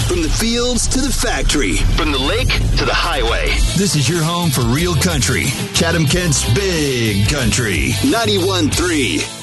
From the fields to the factory, from the lake to the highway. This is your home for real country. Chatham Kent's Big Country. 91.3